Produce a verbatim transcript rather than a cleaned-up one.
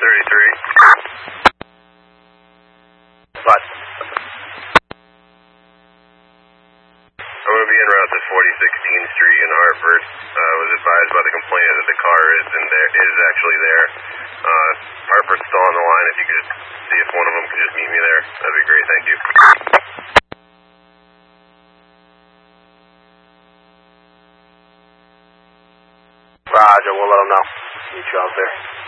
thirty-three. What? I'm going to be en route to forty sixteenth Street in Hartford. I uh, was advised by the complainant that the car is in there, is actually there. Uh, Hartford's still on the line. If you could just see if one of them could just meet me there, that'd be great. Thank you. Roger, we'll let them know. Meet you out there.